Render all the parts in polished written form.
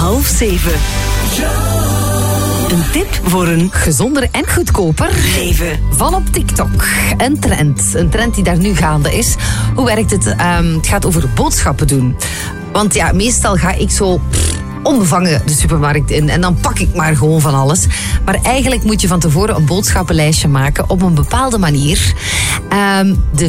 6:30. Een tip voor een gezonder en goedkoper leven. van op TikTok. Een trend die daar nu gaande is. Hoe werkt het? Het gaat over boodschappen doen. Want ja, meestal ga ik zo onbevangen de supermarkt in en dan pak ik maar gewoon van alles. Maar eigenlijk moet je van tevoren een boodschappenlijstje maken op een bepaalde manier. De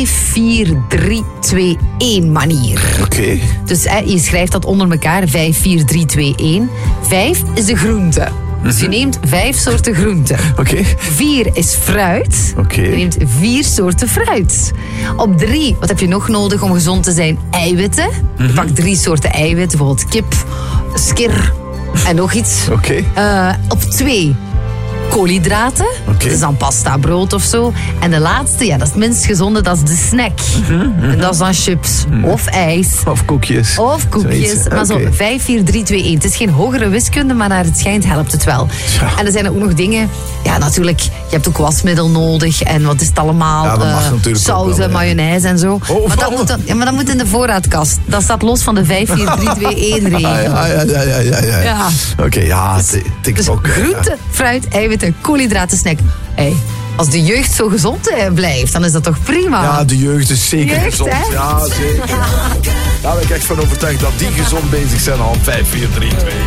5-4-3-2-1 manier. Oké. Dus je schrijft dat onder elkaar, 5-4-3-2-1. 5 is de groente. Dus je neemt 5 soorten groenten. Oké. 4 is fruit. Oké. Je neemt 4 soorten fruit. Op 3, wat heb je nog nodig om gezond te zijn? Eiwitten. Je pakt 3 soorten eiwitten, bijvoorbeeld kip, skir en nog iets. Oké. Op 2, koolhydraten. Oké. Dat is dan pasta, brood of zo. En de laatste, ja, dat is het minst gezonde, dat is de snack. En dat is dan chips of ijs. Of koekjes. Of koekjes. Zoiets. Maar zo Oké. 5, 4, 3, 2, 1. Het is geen hogere wiskunde, maar naar het schijnt helpt het wel. Ja. En er zijn ook nog dingen. Ja, natuurlijk, je hebt ook wasmiddel nodig. En wat is het allemaal? Ja, dat mag natuurlijk ook Sauzen, wel, ja. mayonaise en zo. Oh, maar, dat moet in de voorraadkast. Dat staat los van de 5, 4, 3, 2, 1 regel. Ja. Ja. Oké, ja, Dus TikTok. groente, fruit, eiwitten, koolhydraten, snack. Hey, als de jeugd zo gezond blijft, dan is dat toch prima? Ja, de jeugd is zeker Jeugd, gezond. hè? Ja, zeker. Daar ben ik echt van overtuigd dat die gezond bezig zijn al 5, 4, 3, 2.